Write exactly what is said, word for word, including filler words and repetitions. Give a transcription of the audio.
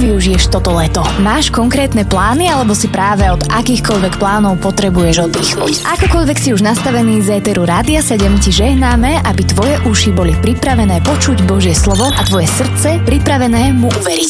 využiješ toto leto? Máš konkrétne plány alebo si práve od akýchkoľvek plánov potrebuješ oddychnúť? Akokoľvek si už nastavený z éteru Rádia sedem ti žehnáme, aby tvoje uši boli pripravené počuť Božie slovo a tvoje srdce pripravené mu uveriť.